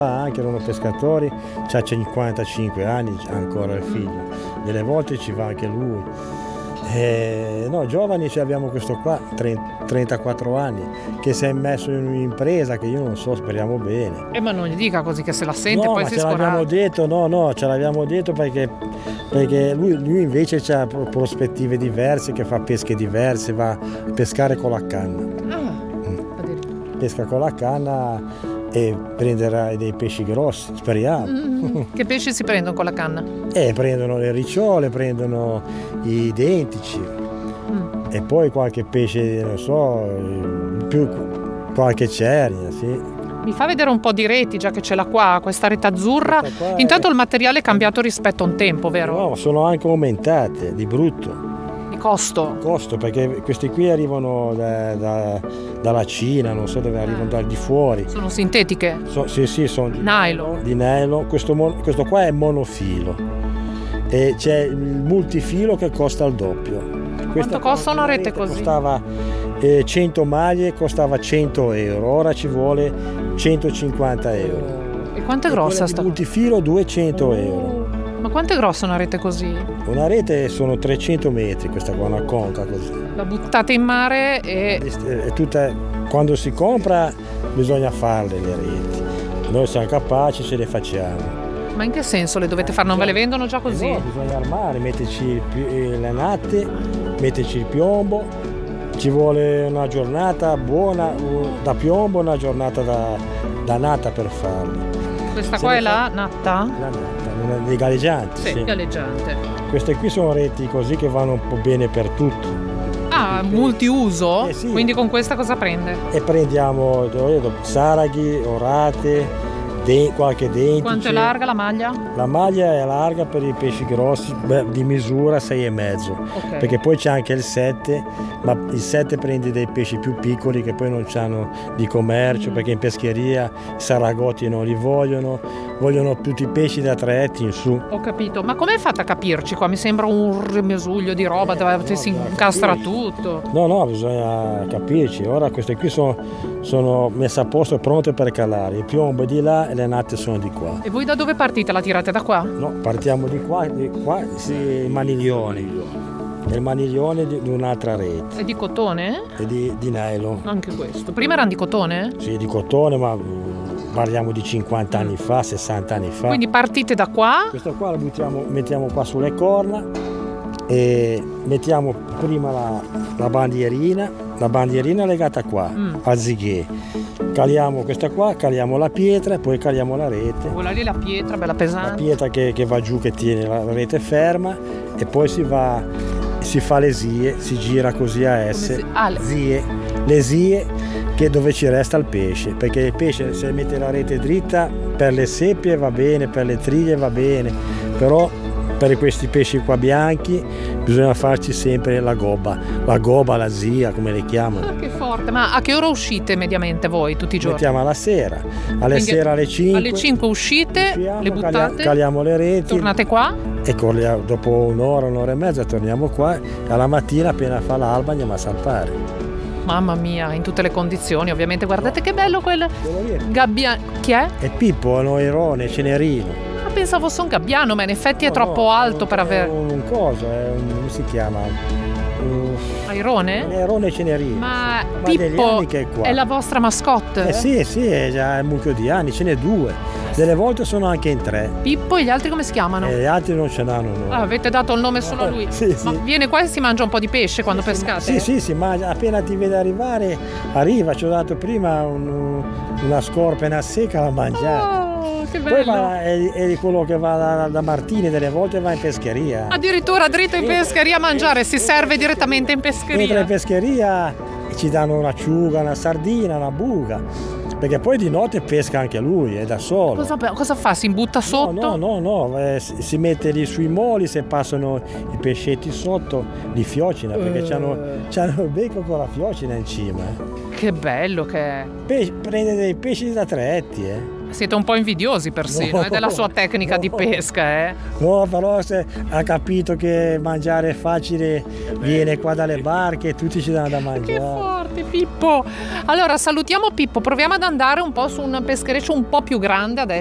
Anche erano pescatori, c'ha 55 anni, c'ha ancora il figlio, delle volte ci va anche lui. No, giovani abbiamo questo qua, 34 anni, che si è messo in un'impresa che io non so, speriamo bene. Ma non gli dica così che se la sente No, poi ma si ce l'abbiamo detto, ce l'abbiamo detto perché lui invece ha prospettive diverse, che fa pesche diverse, va a pescare con la canna. Addirittura. Pesca con la canna e prenderà dei pesci grossi, speriamo. Che pesci si prendono con la canna? Prendono le ricciole, prendono i dentici e poi qualche pesce, non so, più qualche cernia, sì. Mi fa vedere un po' di reti, già che ce l'ha qua, questa rete azzurra. Intanto il materiale è cambiato rispetto a un tempo, vero? No, sono anche aumentate, di brutto. Di costo? Costo, perché questi qui arrivano dalla Cina, non so dove arrivano, dal di fuori. Sono sintetiche? Sì, sono nylon. Di nylon. Questo qua è monofilo e c'è il multifilo che costa il doppio. Quanto costa una rete così? Costava 100 maglie, costava 100 euro, ora ci vuole 150 euro. E quanto è grossa sta? Il multifilo 200 euro. Ma quanto è grossa una rete così? Una rete sono 300 metri, questa qua, una conca così. La buttate in mare e... Quando si compra bisogna farle le reti. Noi siamo capaci, ce le facciamo. Ma in che senso le dovete fare? Non ve le vendono già così? No, bisogna armare, metterci le natte, metterci il piombo. Ci vuole una giornata buona da piombo, una giornata da natta per farle. Questa qua è la natta? La natta, dei galleggianti. Sì, galleggiante. Queste qui sono reti così che vanno un po' bene per tutto. Ah, multiuso? Sì. Quindi con questa cosa prende? E prendiamo saraghi, orate, qualche dentice. Quanto è larga la maglia? La maglia è larga per i pesci grossi, di misura 6,5. Okay. Perché poi c'è anche il 7, ma il 7 prende dei pesci più piccoli che poi non hanno di commercio, perché in pescheria i saragotti non li vogliono tutti i pesci da 3 etti in su. Ho capito, ma come fate a capirci qua? Mi sembra un rimesuglia di roba dove si incastra tutto. No, bisogna capirci. Ora queste qui sono messe a posto, pronte per calare. Il piombo è di là e le natte sono di qua. E voi da dove partite? La tirate da qua? No, partiamo di qua il maniglione. È il maniglione di un'altra rete. È di cotone? È di nylon. Anche questo. Prima erano di cotone? Sì, di cotone, ma parliamo di 50 anni fa, 60 anni fa. Quindi partite da qua? Questo qua lo mettiamo qua sulle corna e mettiamo prima la bandierina legata qua al zighe. Caliamo questa qua, caliamo la pietra e poi caliamo la rete. Quella lì è la pietra, bella pesante. La pietra che va giù, che tiene la rete ferma, e poi si fa le zie, si gira così a S. Le zie che dove ci resta il pesce, perché il pesce, se mette la rete dritta, per le seppie va bene, per le triglie va bene, però per questi pesci qua bianchi bisogna farci sempre la gobba, la zia, come le chiamano. Che forte. Ma a che ora uscite mediamente voi tutti i giorni? Mettiamo alla sera, alle 5. Alle 5 uscite, le buttate, caliamo le reti, tornate qua e dopo un'ora e mezza torniamo qua, e alla mattina appena fa l'alba andiamo a salpare. Mamma mia, in tutte le condizioni, ovviamente. Guardate che bello quel gabbiano. Chi è? È Pippo, è un oirone, cenerino. Pensavo fosse un gabbiano, ma in effetti è troppo alto per avere. Come si chiama? Airone? Airone cenerino. Ma degli Pippo anni che è qua. è la vostra mascotte? Sì, è già un mucchio di anni, ce n'è 2. Delle volte sono anche in 3. Pippo e gli altri come si chiamano? Gli altri non ce l'hanno. No. Avete dato il nome solo a lui? Sì. Ma viene qua e si mangia un po' di pesce quando pescate? Sì, ma appena ti vede arrivare, arriva. Ci ho dato prima una scorpena secca da mangiare. Che bello. Poi è quello che va da Martini, delle volte va in pescheria. Addirittura dritto in pescheria a mangiare, si serve direttamente in pescheria. Entra in pescheria e ci danno un'acciuga, una sardina, una buca, perché poi di notte pesca anche lui, è da solo. Cosa fa? Si imbutta sotto? No, si mette lì sui moli, se passano i pescetti sotto li fiocina, perché c'hanno il becco con la fiocina in cima. Che bello che è. Prende dei pesci da 3 etti, Siete un po' invidiosi persino, della sua tecnica di pesca, No, però se ha capito che mangiare è facile, viene qua dalle barche e tutti ci danno da mangiare. Che forte! Pippo. Allora salutiamo Pippo, proviamo ad andare un po' su un peschereccio un po' più grande adesso.